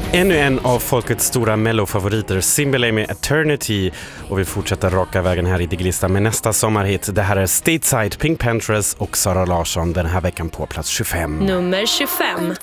Ännu en av folkets stora mellofavoriter, Simbelay med Eternity, och vi fortsätter raka vägen här i Digglistan med nästa sommarhit. Det här är Stateside, Pink Panthers och Sara Larsson den här veckan på plats 25. Nummer 25.